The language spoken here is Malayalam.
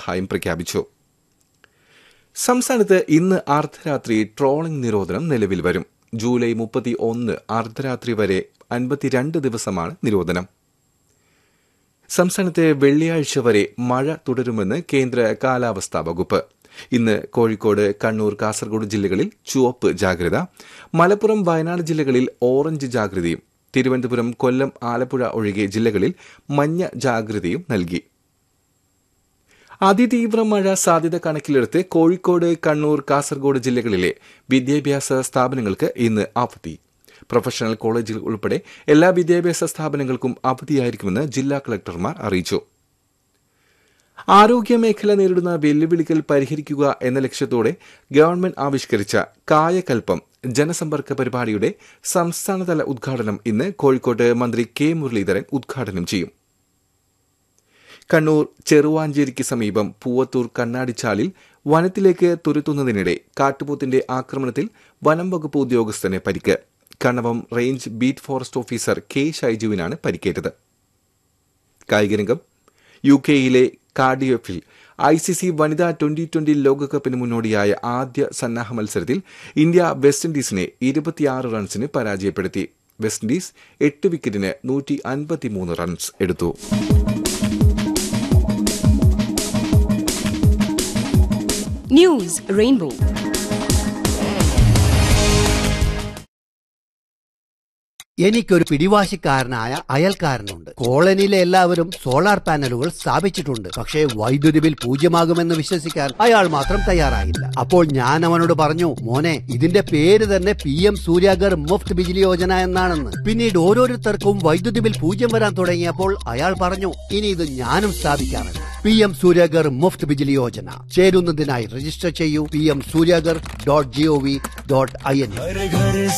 ധനസഹായം പ്രഖ്യാപിച്ചു. സംസ്ഥാനത്ത് ഇന്ന് അർദ്ധരാത്രി ട്രോളിംഗ് നിരോധനം നിലവിൽ വരും. ജൂലൈ 31 അർദ്ധരാത്രി വരെ 52 ദിവസമാണ് നിരോധനം. സംസ്ഥാനത്തെ വെള്ളിയാഴ്ച വരെ മഴ തുടരുമെന്ന് കേന്ദ്ര കാലാവസ്ഥാ വകുപ്പ്. ഇന്ന് കോഴിക്കോട്, കണ്ണൂർ, കാസർഗോഡ് ജില്ലകളിൽ ചുവപ്പ് ജാഗ്രത. മലപ്പുറം, വയനാട് ജില്ലകളിൽ ഓറഞ്ച് ജാഗ്രതയും തിരുവനന്തപുരം, കൊല്ലം, ആലപ്പുഴ ഒഴികെ ജില്ലകളിൽ മഞ്ഞ ജാഗ്രതയും നൽകി. അതിതീവ്ര മഴ സാധ്യത കണക്കിലെടുത്ത് കോഴിക്കോട്, കണ്ണൂർ, കാസർഗോഡ് ജില്ലകളിലെ വിദ്യാഭ്യാസ സ്ഥാപനങ്ങൾക്ക് ഇന്ന് അവധി. പ്രൊഫഷണൽ കോളേജുകൾ ഉൾപ്പെടെ എല്ലാ വിദ്യാഭ്യാസ സ്ഥാപനങ്ങൾക്കും അവധിയായിരിക്കുമെന്ന് ജില്ലാ കളക്ടർമാർ അറിയിച്ചു. ആരോഗ്യമേഖല നേരിടുന്ന വെല്ലുവിളികൾ പരിഹരിക്കുക എന്ന ലക്ഷ്യത്തോടെ ഗവൺമെന്റ് ആവിഷ്കരിച്ച കായകൽപ്പം ജനസമ്പർക്ക പരിപാടിയുടെ സംസ്ഥാനതല ഉദ്ഘാടനം ഇന്ന് കോഴിക്കോട്ട് മന്ത്രി കെ മുരളീധരൻ ഉദ്ഘാടനം ചെയ്യും. കണ്ണൂർ ചെറുവാഞ്ചേരിക്ക് സമീപം പൂവത്തൂർ കണ്ണാടിച്ചാലിൽ വനത്തിലേക്ക് തുരത്തുന്നതിനിടെ കാട്ടുപോത്തിന്റെ ആക്രമണത്തിൽ വനം വകുപ്പ് ഉദ്യോഗസ്ഥന് പരിക്ക്. Kannavam range beat forest officer K ഷൈജുവിനാണ് പരിക്കേറ്റത്. കായികരംഗം. യുകെയിലെ കാർഡിയഫിൽ ICC വനിതാ 2020 ലോകകപ്പിന് മുന്നോടിയായ ആദ്യ സന്നാഹ മത്സരത്തിൽ ഇന്ത്യ വെസ്റ്റ് ഇൻഡീസിനെ 26 റൺസിന് പരാജയപ്പെടുത്തി. വെസ്റ്റ് ഇൻഡീസ് 8 വിക്കറ്റിന് 153 റൺസ് എടുത്തു. News rainbow. എനിക്കൊരു പിടിവാശിക്കാരനായ അയൽക്കാരനുണ്ട്. കോളനിയിലെ എല്ലാവരും സോളാർ പാനലുകൾ സ്ഥാപിച്ചിട്ടുണ്ട്. പക്ഷേ വൈദ്യുതി ബിൽ 0 വിശ്വസിക്കാൻ അയാൾ മാത്രം തയ്യാറായില്ല. അപ്പോൾ ഞാൻ അവനോട് പറഞ്ഞു, മോനെ, ഇതിന്റെ പേര് തന്നെ PM സൂര്യാഗർ മുഫ്ത് ബിജിലി യോജന എന്നാണെന്ന്. പിന്നീട് ഓരോരുത്തർക്കും വൈദ്യുതി ബിൽ 0 വരാൻ തുടങ്ങിയപ്പോൾ അയാൾ പറഞ്ഞു, ഇനി ഇത് ഞാനും സ്ഥാപിക്കാമെന്ന്. PM സൂര്യാഗർ മുഫ്ത് ബിജിലി യോജന ചേരുന്നതിനായി രജിസ്റ്റർ ചെയ്യൂ. pmsuryagar.gov.in.